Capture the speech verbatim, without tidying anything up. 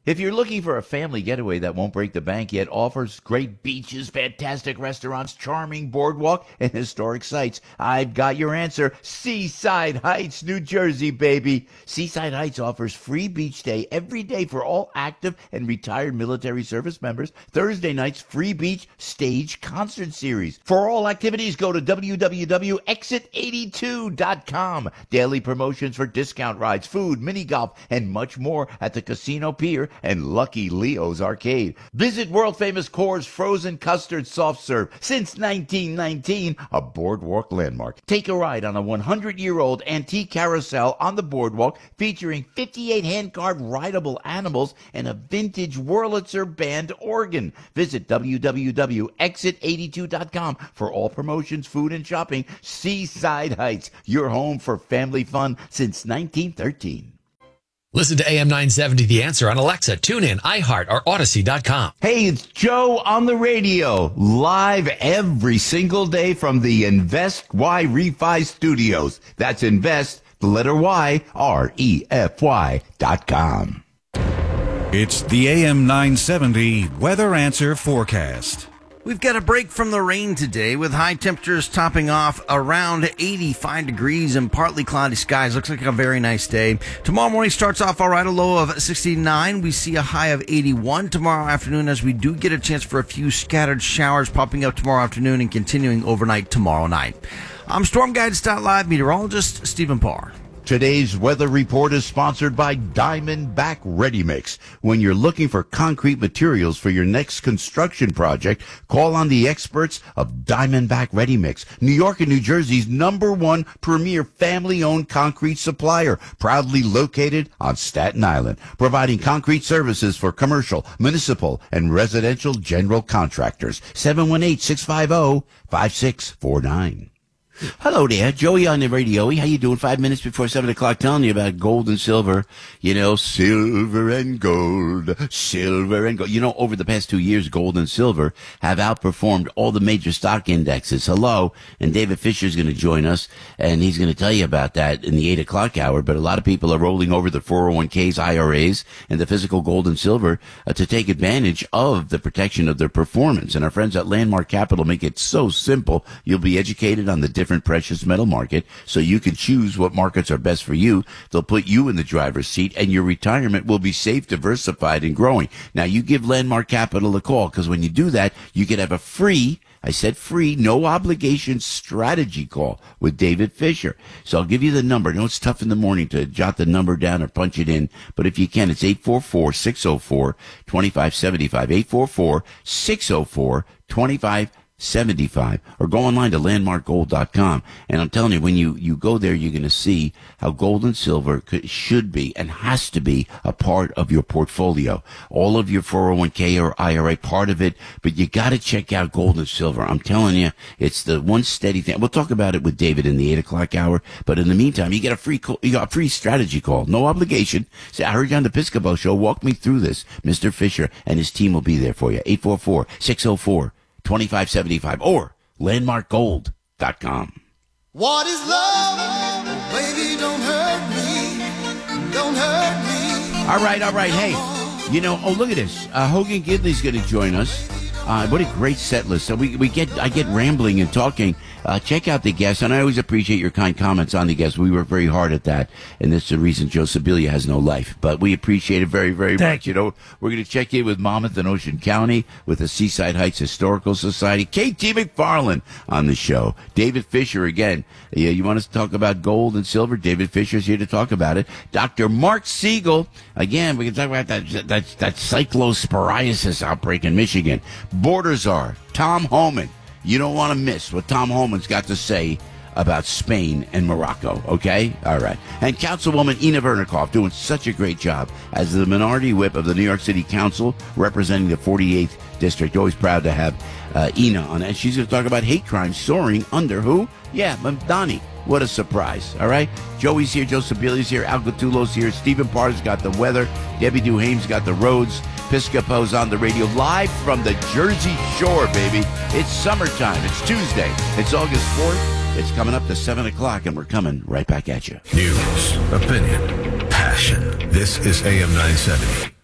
If you're looking for a family getaway that won't break the bank yet offers great beaches, fantastic restaurants, charming boardwalk, and historic sites, I've got your answer. Seaside Heights, New Jersey, baby. Seaside Heights offers free beach day every day for all active and retired military service members. Thursday nights, free beach stage concert series. For all activities, go to w w w dot exit eighty-two dot com. Daily promotions for discount rides, food, mini golf, and much more at the Casino Pier and Lucky Leo's Arcade. Visit world-famous Coors Frozen Custard Soft Serve. Since nineteen nineteen, a boardwalk landmark. Take a ride on a one hundred year old antique carousel on the boardwalk featuring fifty-eight hand-carved rideable animals and a vintage Wurlitzer band organ. Visit w w w dot exit eighty-two dot com for all promotions, food, and shopping. Seaside Heights, your home for family fun since nineteen thirteen. Listen to A M nine seventy The Answer on Alexa, TuneIn, iHeart, or Odyssey dot com. Hey, it's Joe on the radio, live every single day from the Invest Y Refi Studios. That's Invest, the letter Y, R E F Y dot com. It's the A M nine seventy Weather Answer Forecast. We've got a break from the rain today with high temperatures topping off around eighty-five degrees and partly cloudy skies. Looks like a very nice day. Tomorrow morning starts off all right, a low of sixty-nine. We see a high of eighty-one tomorrow afternoon as we do get a chance for a few scattered showers popping up tomorrow afternoon and continuing overnight tomorrow night. I'm Storm Guidance dot live meteorologist Stephen Parr. Today's weather report is sponsored by Diamondback Ready Mix. When you're looking for concrete materials for your next construction project, call on the experts of Diamondback Ready Mix, New York and New Jersey's number one premier family-owned concrete supplier, proudly located on Staten Island, providing concrete services for commercial, municipal, and residential general contractors. seven one eight, six five zero, five six four nine. Hello there, Joey on the radio. How you doing? Five minutes before seven o'clock, telling you about gold and silver. You know, silver and gold, silver and gold. You know, over the past two years, gold and silver have outperformed all the major stock indexes. Hello, and David Fisher is going to join us, and he's going to tell you about that in the eight o'clock hour. But a lot of people are rolling over the four oh one k's, I R As, and the physical gold and silver uh, to take advantage of the protection of their performance. And our friends at Landmark Capital make it so simple. You'll be educated on the different precious metal market so you can choose what markets are best for you. They'll put you in the driver's seat and your retirement will be safe, diversified, and growing. Now, you give Landmark Capital a call because when you do that, you can have a free, I said free, no obligation strategy call with David Fisher. So I'll give you the number. I know it's tough in the morning to jot the number down or punch it in, but if you can, it's eight four four, six oh four, two five seven five, eight four four, six oh four, two five seventy-five, or go online to landmark gold dot com. And I'm telling you, when you, you go there, you're going to see how gold and silver could, should be and has to be a part of your portfolio. All of your four oh one k or I R A, part of it, but you got to check out gold and silver. I'm telling you, it's the one steady thing. We'll talk about it with David in the eight o'clock hour, but in the meantime, you get a free call, you got a free strategy call, no obligation. Say, I heard you on the Piscopo show. Walk me through this. Mister Fisher and his team will be there for you. eight four four, six oh four, two five seven five or landmark gold dot com. What is love? Baby, don't hurt me. Don't hurt me. All right, all right. Hey, you know, oh, look at this. Uh, Hogan Gidley's going to join us. Uh, what a great set list. So we, we get, I get rambling and talking. Uh, check out the guests, and I always appreciate your kind comments on the guests. We work very hard at that, and that's the reason Joe Sibilia has no life. But we appreciate it very, very Thank much. You know, we're going to check in with Monmouth and Ocean County, with the Seaside Heights Historical Society. K T McFarland on the show. David Fisher again. Yeah, you want us to talk about gold and silver? David Fisher's here to talk about it. Doctor Mark Siegel. Again, we can talk about that that, that cyclosporiasis outbreak in Michigan. Borders are Tom Homan. You don't want to miss what Tom Homan's got to say about Spain and Morocco, okay? All right. And Councilwoman Ina Vernikov doing such a great job as the minority whip of the New York City Council representing the forty-eighth District. Always proud to have uh, Ina on it. She's going to talk about hate crimes soaring under who? Yeah, Mamdani. What a surprise, all right? Joey's here, Joe Sibilia's here, Al Gattulo's here, Stephen Parr's got the weather, Debbie Duhame's got the roads, Piscopo's on the radio, live from the Jersey Shore, baby. It's summertime. It's Tuesday. It's August fourth. It's coming up to seven o'clock, and we're coming right back at you. News, opinion, passion. This is A M nine seventy.